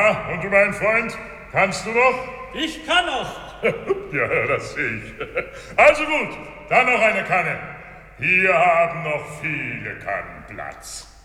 Na, und du, mein Freund, kannst du noch? Ich kann noch. Ja, das sehe ich. Also gut, dann noch eine Kanne. Hier haben noch viele Kannen Platz.